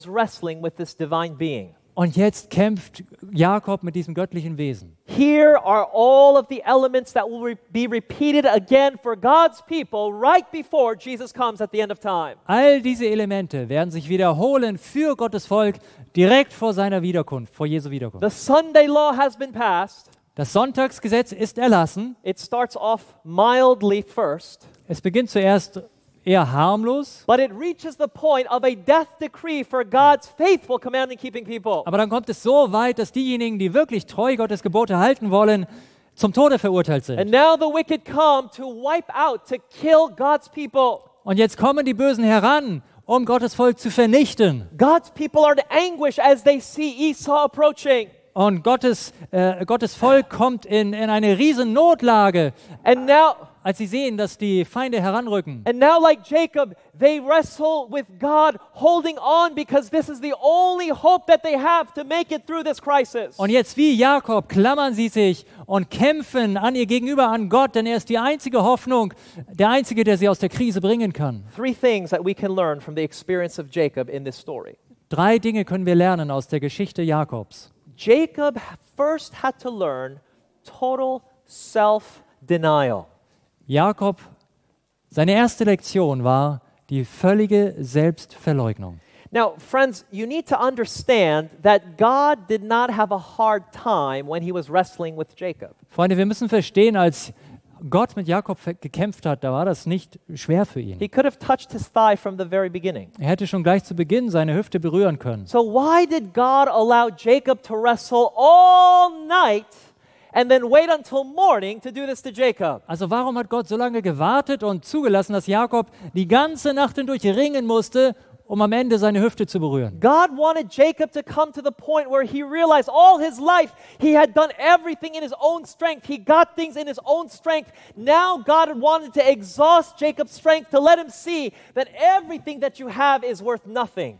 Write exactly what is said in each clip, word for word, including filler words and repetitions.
wrestling with this divine being. Und jetzt kämpft Jakob mit diesem göttlichen Wesen. Here are all of the elements that will re- be repeated again for God's people right before Jesus comes at the end of time. All diese Elemente werden sich wiederholen für Gottes Volk direkt vor seiner Wiederkunft, vor Jesu Wiederkunft. The Sunday law has been passed. Das Sonntagsgesetz ist erlassen. It starts off mildly first, Es beginnt zuerst eher harmlos, but it reaches the point of a death decree for God's faithful commanding keeping people. aber dann kommt es so weit, dass diejenigen, die wirklich treu Gottes Gebote halten wollen, zum Tode verurteilt sind. And now the wicked come to wipe out, to kill God's people. Und jetzt kommen die Bösen heran, um Gottes Volk zu vernichten. God's people are in anguish as they see Esau approaching. Und Gottes, äh, Gottes Volk kommt in, in eine riesen Notlage, And now, als sie sehen, dass die Feinde heranrücken. and now like Jacob, they wrestle with God, holding on because this is the only hope that they have to make it through this crisis. Und jetzt wie Jakob klammern sie sich und kämpfen an ihr Gegenüber, an Gott, denn er ist die einzige Hoffnung, der Einzige, der sie aus der Krise bringen kann. Three things that we can learn from the experience of Jacob in this story. Drei Dinge können wir lernen aus der Geschichte Jakobs. Jacob first had to learn total self-denial. Jakob, seine erste Lektion war die völlige Selbstverleugnung. Now, friends, you need to understand that God did not have a hard time when he was wrestling with Jacob. Freunde, wir müssen verstehen, als Gott mit Jakob gekämpft hat, da war das nicht schwer für ihn. He could have touched his thigh from the very beginning. Er hätte schon gleich zu Beginn seine Hüfte berühren können. So why did God allow Jacob to wrestle all night and then wait until morning to do this to Jacob? Also warum hat Gott so lange gewartet und zugelassen, dass Jakob die ganze Nacht hindurch ringen musste, um am Ende seine Hüfte zu berühren? God wanted Jacob to come to the point where he realized all his life he had done everything in his own strength. He got things in his own strength. Now God wanted to exhaust Jacob's strength to let him see that everything that you have is worth nothing.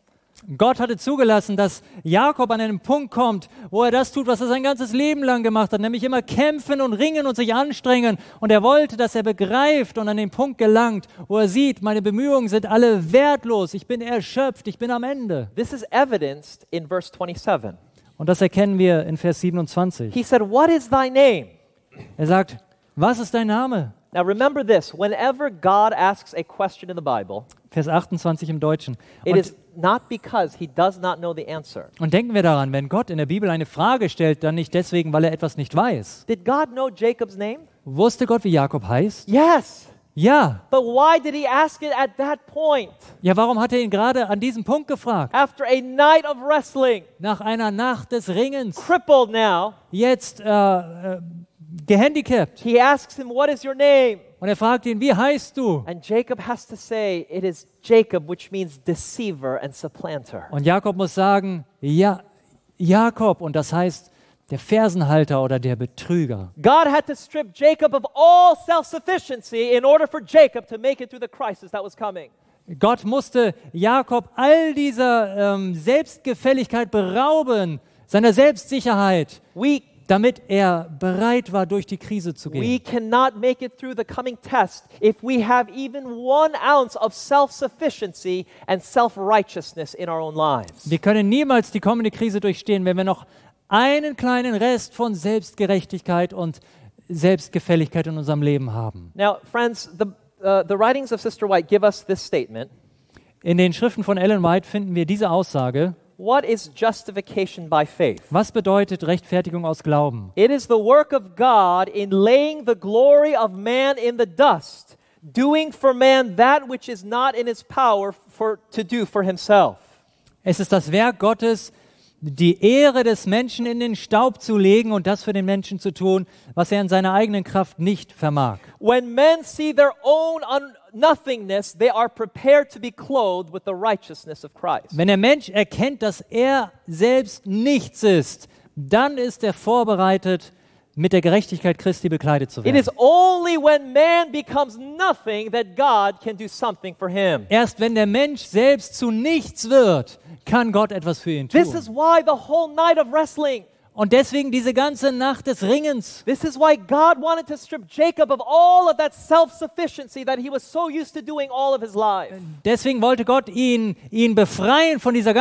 Gott hatte zugelassen, dass Jakob an einen Punkt kommt, wo er das tut, was er sein ganzes Leben lang gemacht hat, nämlich immer kämpfen und ringen und sich anstrengen. Und er wollte, dass er begreift und an den Punkt gelangt, wo er sieht, meine Bemühungen sind alle wertlos, ich bin erschöpft, ich bin am Ende. This is evidenced in verse twenty-seven. Und das erkennen wir in Vers siebenundzwanzig. He said, "What is thy name?" Er sagt, was ist dein Name? Now remember this, whenever God asks a question in the Bible, Vers achtundzwanzig im Deutschen. it Und, is not because he does not know the answer. und denken wir daran, wenn Gott in der Bibel eine Frage stellt, dann nicht deswegen, weil er etwas nicht weiß. Did God know Jacob's name? Wusste Gott, wie Jakob heißt? Yes. Ja. But why did he ask it at that point? Ja, warum hat er ihn gerade an diesem Punkt gefragt? After a night of wrestling, Nach einer Nacht des Ringens, crippled now, jetzt äh, äh, gehandicapt. he asks him, "What is your name?" Und er fragt ihn, wie heißt du? And Jacob has to say, "It is Jacob," which means deceiver and supplanter. Und Jakob muss sagen, ja, Jakob. Und das heißt, der Fersenhalter oder der Betrüger. God had to strip Jacob of all self-sufficiency in order for Jacob to make it through the crisis that was coming. Gott musste Jakob all dieser ähm, Selbstgefälligkeit berauben, seiner Selbstsicherheit, We damit er bereit war, durch die Krise zu We gehen. cannot make it through the coming test if we have even one ounce of self-sufficiency and self-righteousness in our own lives. Wir können niemals die kommende Krise durchstehen, wenn wir noch einen kleinen Rest von Selbstgerechtigkeit und Selbstgefälligkeit in unserem Leben haben. Now, friends, the, uh, the writings of Sister White give us this statement. In den Schriften von Ellen White finden wir diese Aussage. What is justification by faith? Was bedeutet Rechtfertigung aus Glauben? It is the work of God in laying the glory of man in the dust, doing for man that which is not in his power for, to do for himself. Es ist das Werk Gottes, die Ehre des Menschen in den Staub zu legen und das für den Menschen zu tun, was er in seiner eigenen Kraft nicht vermag. When men see their own un- nothingness, they are prepared to be clothed with the righteousness of Christ. Wenn der Mensch erkennt, dass er selbst nichts ist, dann ist er vorbereitet, mit der Gerechtigkeit Christi bekleidet zu It werden. is only when man becomes nothing that God can do something for him. Erst wenn der Mensch selbst zu nichts wird, kann Gott etwas für ihn This is tun. why the whole night of wrestling. Und deswegen diese ganze Nacht des Ringens. This is why God wanted to strip Jacob of all of that self-sufficiency that he was so used to doing all of his life. Deswegen wollte Gott ihn, ihn befreien von dieser